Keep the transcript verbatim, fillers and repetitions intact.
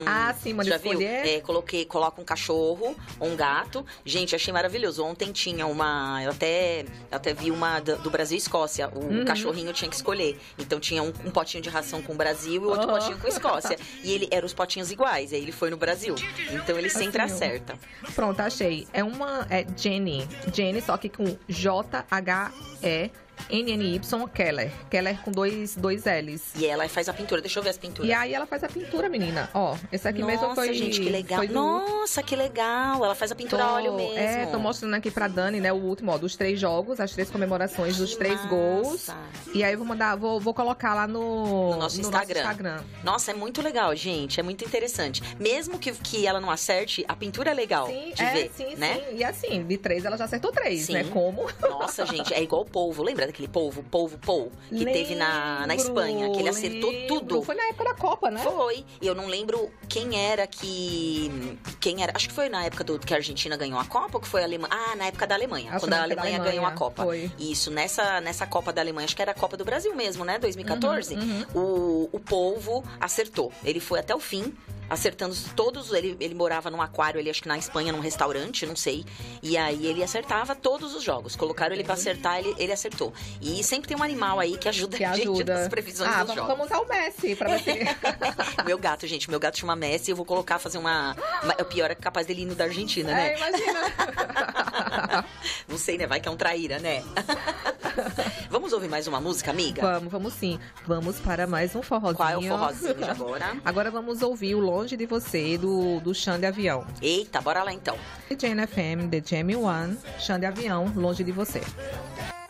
Ah, sim, manda Já viu? escolher. É, coloquei, coloca um cachorro ou um gato. Gente, achei maravilhoso. Ontem tinha uma. Eu até, eu até vi uma do, do Brasil e Escócia. O Uhum. cachorrinho tinha que escolher. Então tinha um, um potinho de ração com o Brasil e outro Uhum. potinho com a Escócia. E ele eram os potinhos iguais. Aí ele foi no Brasil. Então ele sempre Assim, ó. acerta. Pronto, achei. É uma... É Jenny. Jenny, só que com J H E N N Y Keller. Keller com dois, dois L's. E ela faz a pintura. Deixa eu ver as pinturas. E aí ela faz a pintura, menina. Ó, esse aqui Nossa, mesmo foi... gente, que legal. foi do- Nossa, que legal. Ela faz a pintura a óleo mesmo. É, tô mostrando aqui pra Dani, né, o último, ó, dos três jogos, as três comemorações dos Que três massa. gols. E aí eu vou mandar, vou, vou colocar lá no, No nosso Instagram. Instagram. Nossa, é muito legal, gente. É muito interessante. Mesmo que, que ela não acerte, a pintura é legal Sim, de é, ver, sim, né? sim. E assim, de três ela já acertou três, Sim. né? Como? Nossa, gente, é igual o polvo. Lembra daquele polvo, polvo, pol? Que teve na, na Lembro, Espanha, que ele acertou lembro. tudo. Foi na época da Copa, né? Foi. E eu não lembro quem era que... Quem era... Acho que foi na época do que a Argentina ganhou a Copa ou que foi a Alemanha? Ah, na época da Alemanha. Acho quando a na época da Alemanha, Alemanha, ganhou a Copa. foi. Isso, nessa, nessa Copa da Alemanha, acho que era a Copa do Brasil mesmo, né? dois mil e quatorze. Uhum, O, o polvo acertou. Ele foi até o fim, acertando todos. Ele, ele morava num aquário, ele acho que na Espanha, num restaurante, não sei. E aí ele acertava todos os jogos. Colocaram ele pra acertar, ele, ele acertou. E sempre tem um animal aí que ajuda Que a gente ajuda. nas previsões ah, dos vamos, jogos. vamos usar o Messi pra ver se... Meu gato, gente, meu gato chama Messi, eu vou colocar, fazer uma... uma o pior é capaz dele ir no da Argentina, né? É, imagina. Não sei, né? Vai que é um traíra, né? Vamos ouvir mais uma música, amiga? Vamos, vamos sim. Vamos para mais um forrozinho. Qual é o forrozinho de agora? Agora vamos ouvir o Longe de Você, do, do Xande de Avião. Eita, bora lá então. D J N F M, The Jam One, Xande de Avião, Longe de Você.